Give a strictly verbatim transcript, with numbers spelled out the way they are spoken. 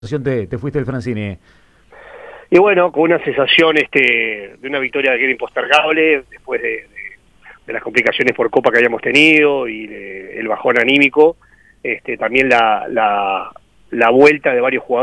Te, te fuiste del Francini. Y bueno, con una sensación este, de una victoria que era impostergable, después de, de, de las complicaciones por Copa que habíamos tenido y de, el bajón anímico, este, también la, la, la vuelta de varios jugadores.